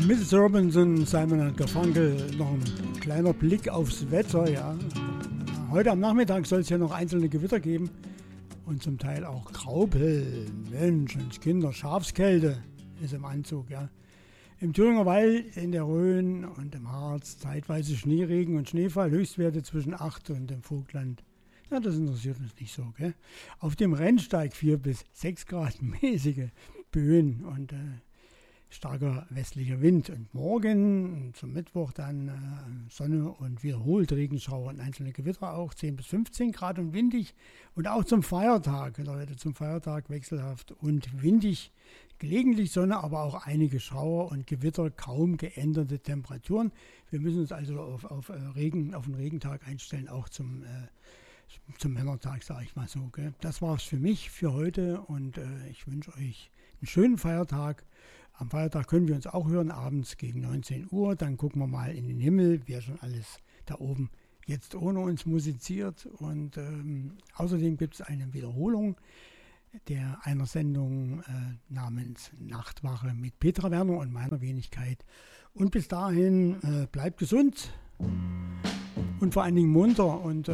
Mrs. Robinson, Simon & Garfunkel, noch ein kleiner Blick aufs Wetter, ja. Heute am Nachmittag soll es ja noch einzelne Gewitter geben und zum Teil auch Graupel. Mensch, und Kinder, Schafskälte ist im Anzug, ja. Im Thüringer Wald, in der Rhön und im Harz zeitweise Schneeregen und Schneefall, Höchstwerte zwischen 8 und im Vogtland. Ja, das interessiert uns nicht so, gell? Auf dem Rennsteig 4 bis 6 Grad mäßige Böen und starker westlicher Wind. Und morgen zum Mittwoch dann Sonne und wiederholt Regenschauer und einzelne Gewitter auch, 10 bis 15 Grad und windig. Und auch zum Feiertag, Leute, zum Feiertag wechselhaft und windig. Gelegentlich Sonne, aber auch einige Schauer und Gewitter, kaum geänderte Temperaturen. Wir müssen uns also auf den Regentag einstellen, auch zum Männertag, sage ich mal so. Gell? Das war es für mich für heute und ich wünsche euch einen schönen Feiertag. Am Feiertag können wir uns auch hören, abends gegen 19 Uhr. Dann gucken wir mal in den Himmel, wer schon alles da oben jetzt ohne uns musiziert. Und außerdem gibt es eine Wiederholung einer Sendung namens Nachtwache mit Petra Werner und meiner Wenigkeit. Und bis dahin bleibt gesund und vor allen Dingen munter. Und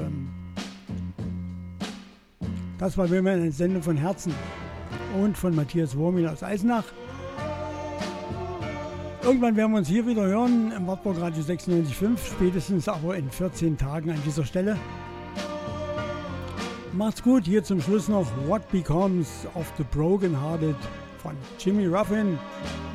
das war wieder eine Sendung von Herzen und von Matthias Wurmil aus Eisenach. Irgendwann werden wir uns hier wieder hören im Wartburg Radio 96.5, spätestens aber in 14 Tagen an dieser Stelle. Macht's gut, hier zum Schluss noch What Becomes of the Broken Hearted von Jimmy Ruffin.